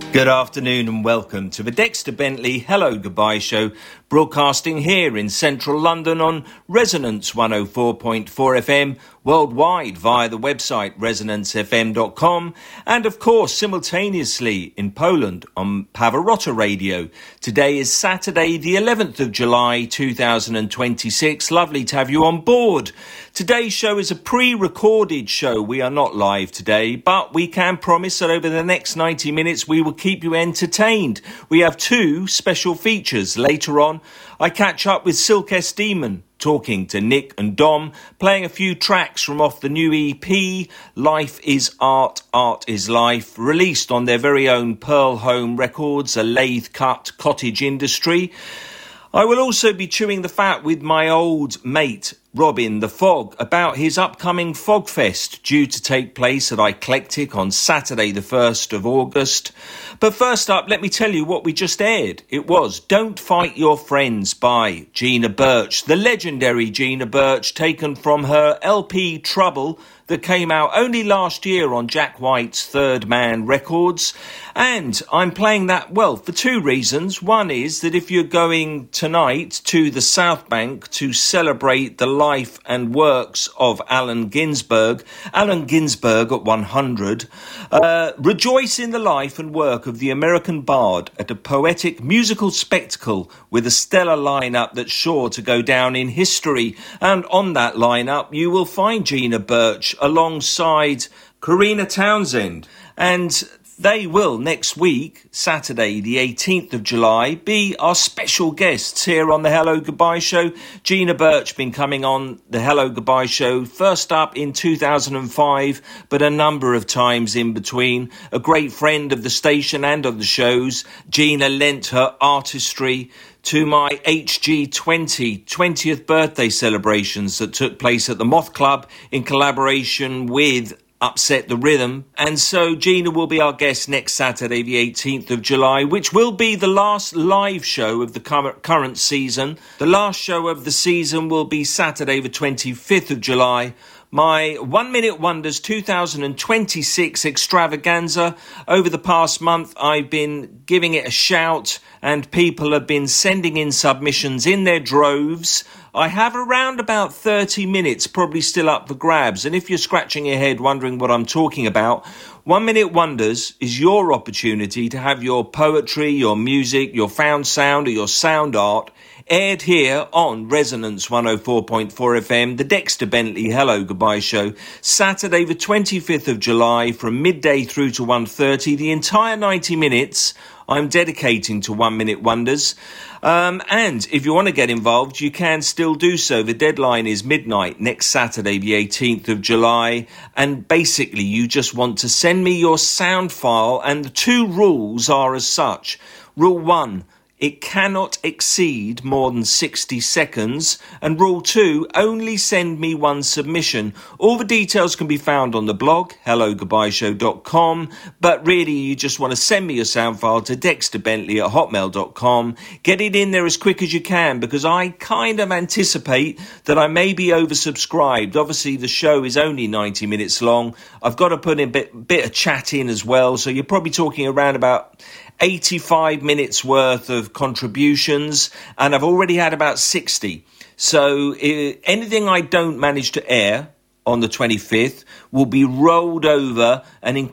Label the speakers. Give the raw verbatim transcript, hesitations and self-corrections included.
Speaker 1: Good afternoon and welcome to the Dexter Bentley Hello Goodbye Show, broadcasting here in central London on Resonance one oh four point four F M, worldwide via the website resonance f m dot com, and of course simultaneously in Poland on Pavarotti Radio. Today is Saturday the eleventh of July two thousand twenty-six. Lovely to have you on board. Today's show is a pre-recorded show. We are not live today, but we can promise that over the next ninety minutes we will keep you entertained. We have two special features. Later on, I catch up with Silk S Demon, talking to Nick and Dom, playing a few tracks from off the new E P, Life is Art, Art is Life, released on their very own Pearl Home Records, a lathe-cut cottage industry. I will also be chewing the fat with my old mate, Robin the Fog, about his upcoming Fogfest due to take place at Eclectic on Saturday the first of August. But first up, let me tell you what we just aired. It was Don't Fight Your Friends by Gina Birch, the legendary Gina Birch, taken from her L P Trouble that came out only last year on Jack White's Third Man Records. And I'm playing that, well, for two reasons. One is that if you're going tonight to the South Bank to celebrate the life and works of Allen Ginsberg, Allen Ginsberg at one hundred, uh, rejoice in the life and work of the American bard at a poetic musical spectacle with a stellar lineup that's sure to go down in history. And on that lineup, you will find Gina Birch alongside Karina Townsend, and they will next week, Saturday the eighteenth of July, be our special guests here on the Hello Goodbye Show. Gina Birch been coming on the Hello Goodbye Show first up in two thousand five, but a number of times in between. A great friend of the station and of the shows. Gina lent her artistry to my H G twenty twentieth birthday celebrations that took place at the Moth Club in collaboration with Upset the Rhythm. And so Gina will be our guest next Saturday the eighteenth of July, which will be the last live show of the current season. The last show of the season will be Saturday the twenty-fifth of July. My One Minute Wonders two thousand twenty-six extravaganza. Over the past month, I've been giving it a shout, and people have been sending in submissions in their droves. I have around about thirty minutes, probably still up for grabs. And if you're scratching your head wondering what I'm talking about, One Minute Wonders is your opportunity to have your poetry, your music, your found sound, or your sound art aired here on Resonance one oh four point four F M, the Dexter Bentley Hello Goodbye Show, Saturday the twenty-fifth of July from midday through to one thirty. The entire ninety minutes I'm dedicating to One Minute Wonders. Um, and if you want to get involved, you can still do so. The deadline is midnight next Saturday, the eighteenth of July. And basically, you just want to send me your sound file. And the two rules are as such. Rule one, it cannot exceed more than sixty seconds. And rule two, only send me one submission. All the details can be found on the blog, hello goodbye show dot com. But really, you just want to send me your sound file to dexter bentley at hotmail dot com. Get it in there as quick as you can, because I kind of anticipate that I may be oversubscribed. Obviously, the show is only ninety minutes long. I've got to put in a bit, bit of chat in as well. So you're probably talking around about eighty-five minutes worth of contributions, and I've already had about sixty. So uh, anything I don't manage to air on the twenty-fifth will be rolled over and included